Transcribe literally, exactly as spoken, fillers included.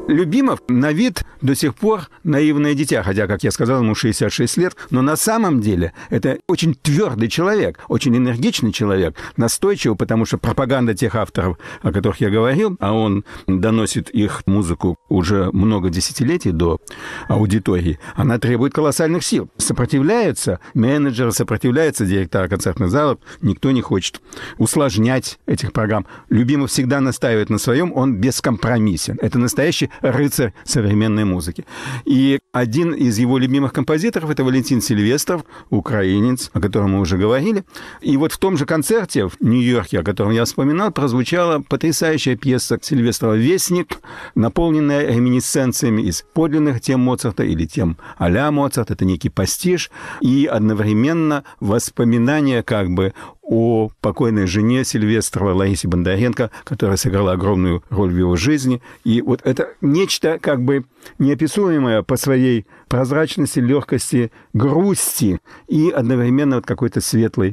Любимов на вид до сих пор наивное дитя, хотя, как я сказал, ему шестьдесят шесть лет, но на самом деле это очень твердый человек, очень энергичный человек, настойчивый, потому что пропаганда тех авторов, о которых я говорил, а он доносит их музыку уже много десятилетий до аудитории, она требует колоссальных сил. Сопротивляются менеджеры, сопротивляются директора концертных залов, никто не хочет усложнять этих программ. Любимов всегда настаивает на своем, он бескомпромиссен. Это настоящий рыцарь современной музыки. И один из его любимых композиторов — это Валентин Сильвестров, украинец, о котором мы уже говорили. И вот в том же концерте в Нью-Йорке, о котором я вспоминал, прозвучала потрясающая пьеса Сильвестрова «Вестник», наполненная реминисценциями из подлинных тем Моцарта или тем а-ля Моцарт. Это некий пастиш и одновременно воспоминания как бы о покойной жене Сильвестрова Ларисе Бондаренко, которая сыграла огромную роль в его жизни. И вот это нечто как бы неописуемое по своей прозрачности, легкости, грусти и одновременно вот какой-то светлой